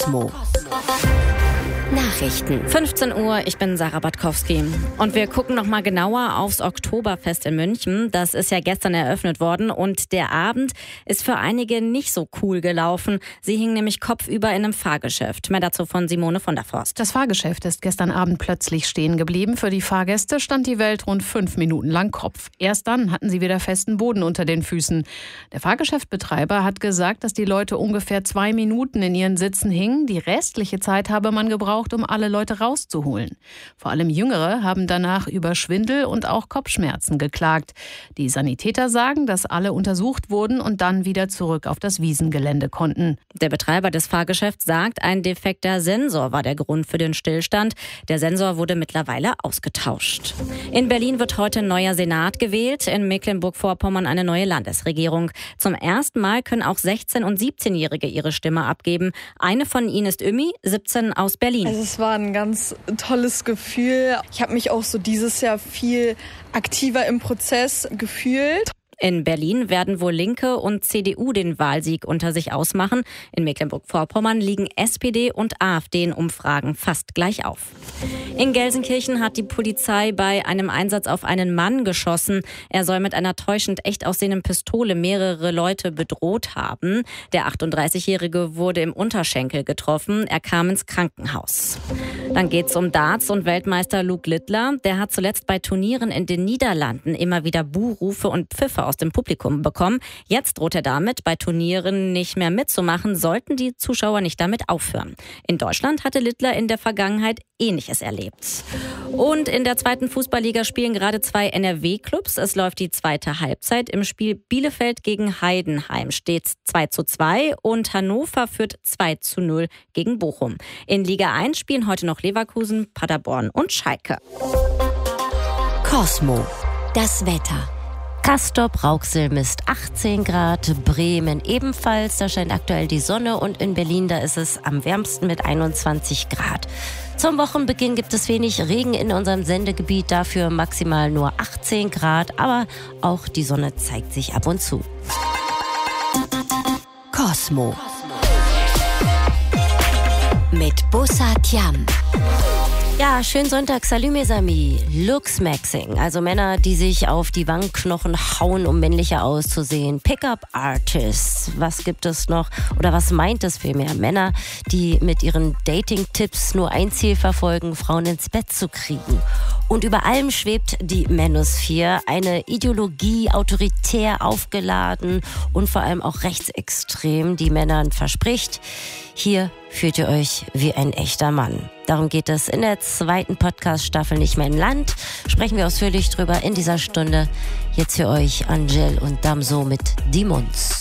Cosmo. Nachrichten. 15 Uhr, ich bin Sarah Batkowski. Und wir gucken noch mal genauer aufs Oktoberfest in München. Das ist ja gestern eröffnet worden und der Abend ist für einige nicht so cool gelaufen. Sie hingen nämlich kopfüber in einem Fahrgeschäft. Mehr dazu von Simone von der Forst. Das Fahrgeschäft ist gestern Abend plötzlich stehen geblieben. Für die Fahrgäste stand die Welt rund 5 Minuten lang Kopf. Erst dann hatten sie wieder festen Boden unter den Füßen. Der Fahrgeschäftbetreiber hat gesagt, dass die Leute ungefähr 2 Minuten in ihren Sitzen hingen. Die restliche Zeit habe man gebraucht, um alle Leute rauszuholen. Vor allem Jüngere haben danach über Schwindel und auch Kopfschmerzen geklagt. Die Sanitäter sagen, dass alle untersucht wurden und dann wieder zurück auf das Wiesengelände konnten. Der Betreiber des Fahrgeschäfts sagt, ein defekter Sensor war der Grund für den Stillstand. Der Sensor wurde mittlerweile ausgetauscht. In Berlin wird heute ein neuer Senat gewählt, in Mecklenburg-Vorpommern eine neue Landesregierung. Zum ersten Mal können auch 16- und 17-Jährige ihre Stimme abgeben. Eine von ihnen ist Ümi, 17, aus Berlin. Also es war ein ganz tolles Gefühl. Ich habe mich auch so dieses Jahr viel aktiver im Prozess gefühlt. In Berlin werden wohl Linke und CDU den Wahlsieg unter sich ausmachen. In Mecklenburg-Vorpommern liegen SPD und AfD in Umfragen fast gleich auf. In Gelsenkirchen hat die Polizei bei einem Einsatz auf einen Mann geschossen. Er soll mit einer täuschend echt aussehenden Pistole mehrere Leute bedroht haben. Der 38-Jährige wurde im Unterschenkel getroffen. Er kam ins Krankenhaus. Dann geht's um Darts und Weltmeister Luke Littler. Der hat zuletzt bei Turnieren in den Niederlanden immer wieder Buhrufe und Pfiffe aus dem Publikum bekommen. Jetzt droht er damit, bei Turnieren nicht mehr mitzumachen, sollten die Zuschauer nicht damit aufhören. In Deutschland hatte Littler in der Vergangenheit Ähnliches erlebt. Und in der zweiten Fußballliga spielen gerade 2 NRW-Clubs. Es läuft die zweite Halbzeit. Im Spiel Bielefeld gegen Heidenheim steht 2:2 und Hannover führt 2:0 gegen Bochum. In Liga 1 spielen heute noch Leverkusen, Paderborn und Schalke. Cosmo. Das Wetter. Castrop-Rauxel misst 18 Grad, Bremen ebenfalls, da scheint aktuell die Sonne und in Berlin, da ist es am wärmsten mit 21 Grad. Zum Wochenbeginn gibt es wenig Regen in unserem Sendegebiet, dafür maximal nur 18 Grad, aber auch die Sonne zeigt sich ab und zu. Cosmo. Mit Bussard Yam. Ja, schönen Sonntag, salut mes amis. Looksmaxing, also Männer, die sich auf die Wangenknochen hauen, um männlicher auszusehen. Pickup-Artists, was gibt es noch? Oder was meint es vielmehr? Männer, die mit ihren Dating-Tipps nur ein Ziel verfolgen, Frauen ins Bett zu kriegen. Und über allem schwebt die Manosphere, eine Ideologie, autoritär aufgeladen und vor allem auch rechtsextrem, die Männern verspricht: Hier fühlt ihr euch wie ein echter Mann. Darum geht es in der zweiten Podcast-Staffel Nicht mehr im Land. Sprechen wir ausführlich drüber in dieser Stunde. Jetzt für euch Angel und Damso mit Die Munz.